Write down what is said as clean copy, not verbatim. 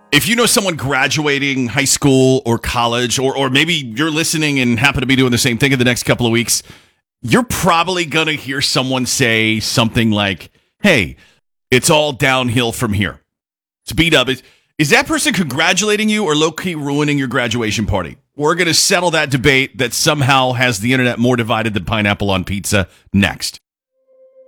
If you know someone graduating high school or college, or maybe you're listening and happen to be doing the same thing in the next couple of weeks, you're probably going to hear someone say something like, hey, it's all downhill from here. Speed up. Is that person congratulating you or low-key ruining your graduation party? We're going to settle that debate that somehow has the internet more divided than pineapple on pizza next.